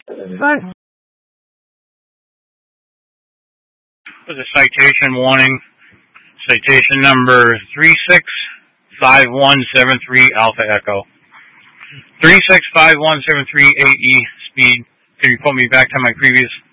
Fine. For the citation warning, citation number 365173 Alpha Echo. 365173 AE speed. Can you put me back to my previous